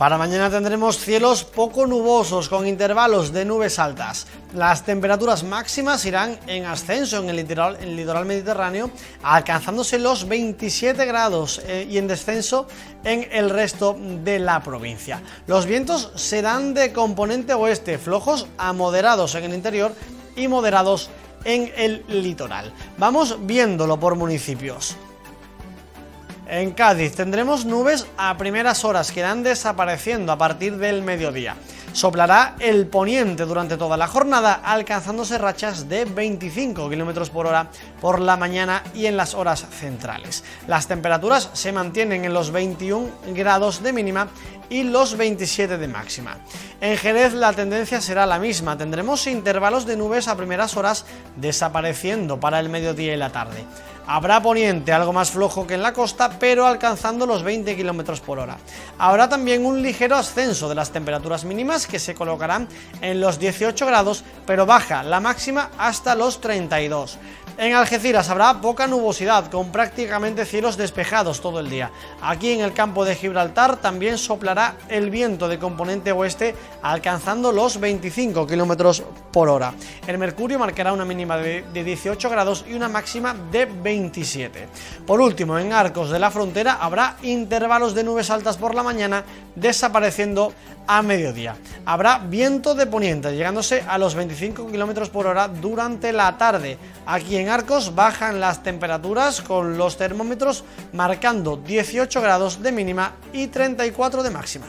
Para mañana tendremos cielos poco nubosos con intervalos de nubes altas. Las temperaturas máximas irán en ascenso en el litoral mediterráneo, alcanzándose los 27 grados y en descenso en el resto de la provincia. Los vientos serán de componente oeste, flojos a moderados en el interior y moderados en el litoral. Vamos viéndolo por municipios. En Cádiz tendremos nubes a primeras horas que irán desapareciendo a partir del mediodía. Soplará el poniente durante toda la jornada, alcanzándose rachas de 25 km por hora por la mañana y en las horas centrales. Las temperaturas se mantienen en los 21 grados de mínima y los 27 de máxima. En Jerez la tendencia será la misma, tendremos intervalos de nubes a primeras horas desapareciendo para el mediodía y la tarde. Habrá poniente algo más flojo que en la costa, pero alcanzando los 20 km por hora. Habrá también un ligero ascenso de las temperaturas mínimas que se colocarán en los 18 grados, pero baja la máxima hasta los 32. En Algeciras habrá poca nubosidad, con prácticamente cielos despejados todo el día. Aquí en el campo de Gibraltar también soplará el viento de componente oeste, alcanzando los 25 km por hora. El mercurio marcará una mínima de 18 grados y una máxima de 27. Por último, en Arcos de la Frontera habrá intervalos de nubes altas por la mañana, desapareciendo a mediodía. Habrá viento de poniente, llegándose a los 25 km por hora durante la tarde. Aquí en Arcos bajan las temperaturas con los termómetros marcando 18 grados de mínima y 34 de máxima.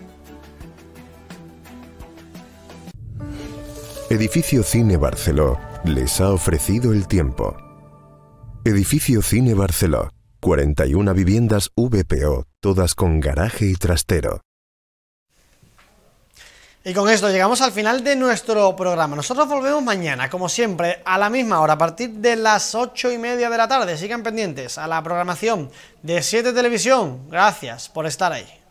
Edificio Cine Barceló les ha ofrecido el tiempo. Edificio Cine Barceló, 41 viviendas VPO, todas con garaje y trastero. Y con esto llegamos al final de nuestro programa. Nosotros volvemos mañana, como siempre, a la misma hora, a partir de las 8:30 de la tarde. Sigan pendientes a la programación de 7 Televisión. Gracias por estar ahí.